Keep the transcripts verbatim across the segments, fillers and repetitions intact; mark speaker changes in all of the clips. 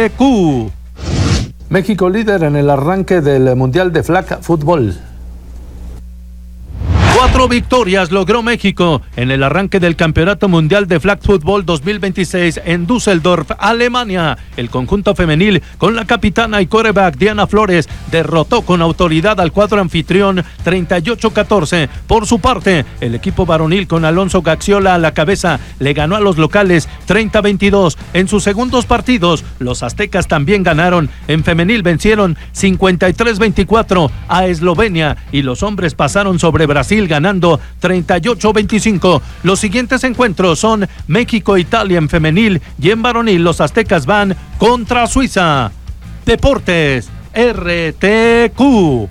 Speaker 1: T Q.
Speaker 2: México líder en el arranque del Mundial de Flag Fútbol.
Speaker 1: Cuatro victorias logró México en el arranque del Campeonato Mundial de Flag Football dos mil veintiséis en Düsseldorf, Alemania. El conjunto femenil, con la capitana y quarterback Diana Flores, derrotó con autoridad al cuadro anfitrión treinta y ocho a catorce. Por su parte, el equipo varonil, con Alonso Gaxiola a la cabeza, le ganó a los locales treinta a veintidós. En sus segundos partidos, los aztecas también ganaron. En femenil vencieron cincuenta y tres a veinticuatro a Eslovenia y los hombres pasaron sobre Brasil ganando treinta y ocho a veinticinco. Los siguientes encuentros son México-Italia en femenil y en varonil los aztecas van contra Suiza. Deportes R T Q.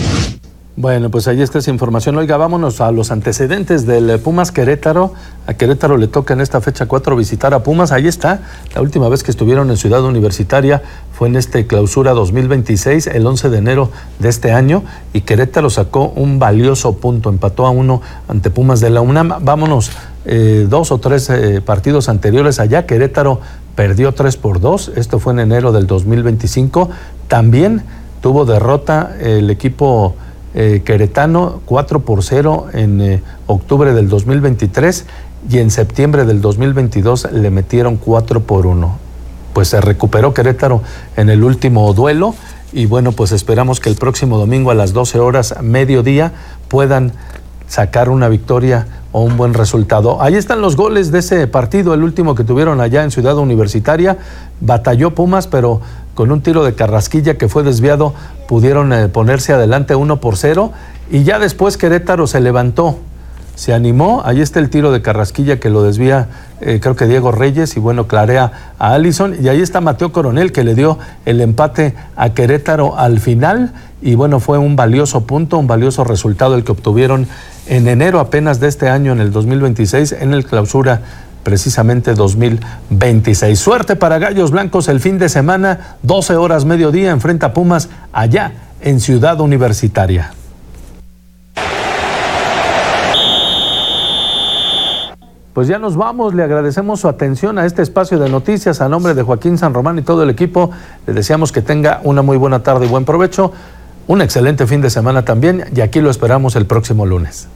Speaker 2: Bueno, pues ahí está esa información. Oiga, vámonos a los antecedentes del Pumas Querétaro. A Querétaro le toca en esta fecha cuatro visitar a Pumas. Ahí está. La última vez que estuvieron en Ciudad Universitaria fue en este clausura dos mil veintiséis, el once de enero de este año, y Querétaro sacó un valioso punto. Empató a uno ante Pumas de la UNAM. Vámonos, eh, dos o tres eh, partidos anteriores allá. Querétaro perdió tres por dos. Esto fue en enero del dos mil veinticinco. También tuvo derrota el equipo Eh, queretano cuatro por cero en eh, octubre del dos mil veintitrés, y en septiembre del dos mil veintidós le metieron cuatro por uno. Pues se recuperó Querétaro en el último duelo, y bueno, pues esperamos que el próximo domingo a las doce horas, mediodía, puedan sacar una victoria o un buen resultado. Ahí están los goles de ese partido, el último que tuvieron allá en Ciudad Universitaria. Batalló Pumas, pero con un tiro de Carrasquilla que fue desviado, pudieron eh, ponerse adelante uno por cero, y ya después Querétaro se levantó, se animó. Ahí está el tiro de Carrasquilla que lo desvía, eh, creo que Diego Reyes, y bueno, clarea a Allison, y ahí está Mateo Coronel que le dio el empate a Querétaro al final, y bueno, fue un valioso punto, un valioso resultado el que obtuvieron en enero apenas de este año, en el dos mil veintiséis, en el clausura precisamente dos mil veintiséis. Suerte para Gallos Blancos el fin de semana, doce horas mediodía, enfrenta a Pumas allá en Ciudad Universitaria. Pues ya nos vamos, le agradecemos su atención a este espacio de noticias. A nombre de Joaquín San Román y todo el equipo, le deseamos que tenga una muy buena tarde y buen provecho, un excelente fin de semana también, y aquí lo esperamos el próximo lunes.